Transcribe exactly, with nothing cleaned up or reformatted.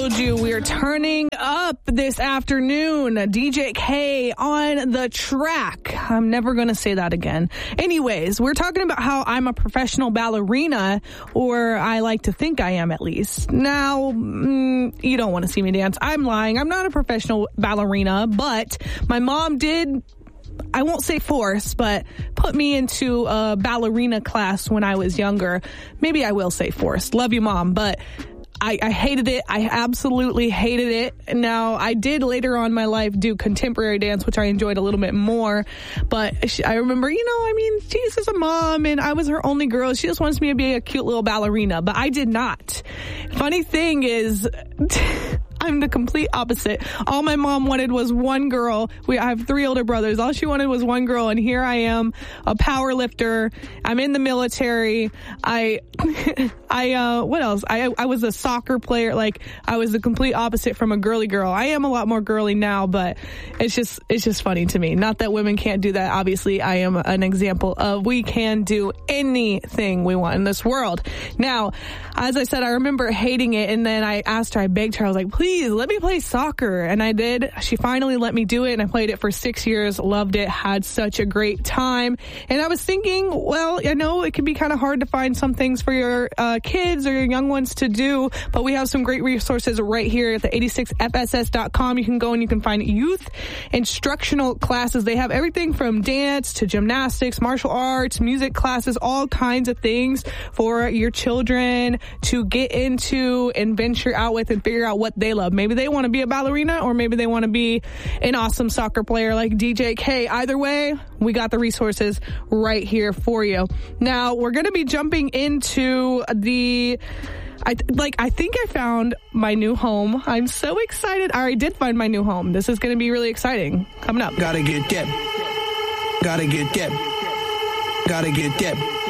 told you we are turning up this afternoon. D J K on the track. I'm never going to say that again. Anyways, we're talking about how I'm a professional ballerina, or I like to think I am at least. Now, mm, you don't want to see me dance. I'm lying. I'm not a professional ballerina, but my mom did, I won't say force, but put me into a ballerina class when I was younger. Maybe I will say forced. Love you, Mom. But I, I hated it. I absolutely hated it. Now, I did later on in my life do contemporary dance, which I enjoyed a little bit more. But she, I remember, you know, I mean, she's just a mom, and I was her only girl. She just wants me to be a cute little ballerina, but I did not. Funny thing is, I'm the complete opposite. All my mom wanted was one girl. We I have three older brothers. All she wanted was one girl, and here I am, a power lifter. I'm in the military. I, I, uh, what else? I, I was a soccer player. Like, I was the complete opposite from a girly girl. I am a lot more girly now, but it's just, it's just funny to me. Not that women can't do that. Obviously, I am an example of we can do anything we want in this world. Now, as I said, I remember hating it, and then I asked her, I begged her, I was like, please, let me play soccer. And I did. She finally let me do it, and I played it for six years, loved it, had such a great time. And I was thinking, well, I know it can be kind of hard to find some things for your uh, kids or your young ones to do, but we have some great resources right here at the eighty-six F S S dot com. You can go and you can find youth instructional classes. They have everything from dance to gymnastics, martial arts, music classes, all kinds of things for your children to get into and venture out with and figure out what they love. Maybe they want to be a ballerina, or maybe they want to be an awesome soccer player like D J K. Either way, we got the resources right here for you. Now, we're going to be jumping into the I like I think I found my new home. I'm so excited. I already did find my new home. This is going to be really exciting. Coming up. Gotta get that. Gotta get that. Gotta get that.